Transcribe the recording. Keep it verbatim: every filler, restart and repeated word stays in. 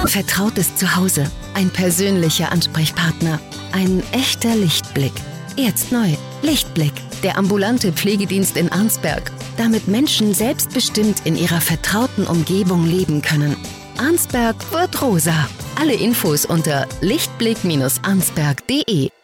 Vertrautes Zuhause, ein persönlicher Ansprechpartner, ein echter Lichtblick. Jetzt neu. Lichtblick, der ambulante Pflegedienst in Arnsberg, damit Menschen selbstbestimmt in ihrer vertrauten Umgebung leben können. Arnsberg wird rosa. Alle Infos unter lichtblick Bindestrich arnsberg punkt de.